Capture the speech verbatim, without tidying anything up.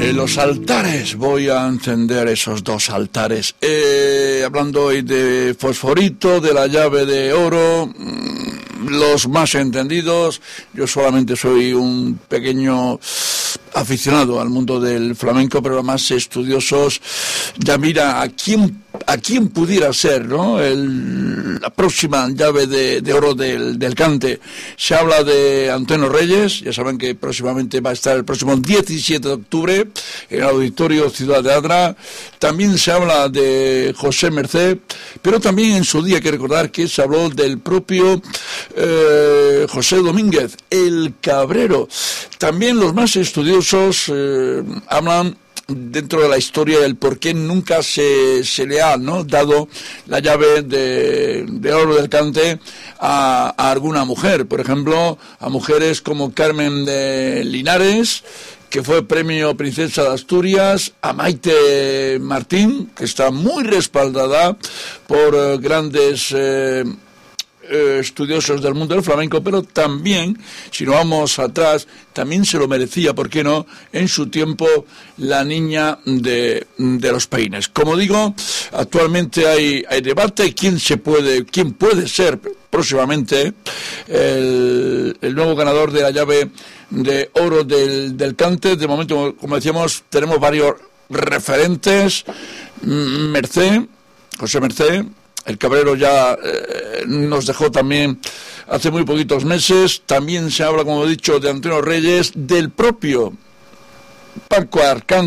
En los altares, voy a encender esos dos altares. Eh, hablando hoy de fosforito, de la llave de oro, los más entendidos. Yo solamente soy un pequeño aficionado al mundo del flamenco, pero los más estudiosos ya mira a quién a quién pudiera ser, ¿no? El, la próxima llave de, de oro del, del cante. Se habla de Antonio Reyes, ya saben que próximamente va a estar el próximo diecisiete de octubre en el Auditorio Ciudad de Adra. También se habla de José Mercé, pero también en su día hay que recordar que se habló del propio eh, José Domínguez, el Cabrero. También los más estudiosos eh, hablan dentro de la historia del por qué nunca se, se le ha, ¿no?, dado la llave de, de oro del cante a, a alguna mujer. Por ejemplo, a mujeres como Carmen de Linares, que fue premio Princesa de Asturias, a Maite Martín, que está muy respaldada por eh, grandes eh, eh, estudiosos del mundo del flamenco, pero también, si nos vamos atrás, también se lo merecía, ¿por qué no?, en su tiempo, la niña de, de los peines. Como digo, actualmente hay, hay debate, quién se puede, quién puede ser próximamente el, el nuevo ganador de la llave de oro del, del cante. De momento, como decíamos, tenemos varios referentes. Mercé, José Mercé, el Cabrero ya eh, nos dejó también hace muy poquitos meses. También se habla, como he dicho, de Antonio Reyes, del propio Paco Arcángel,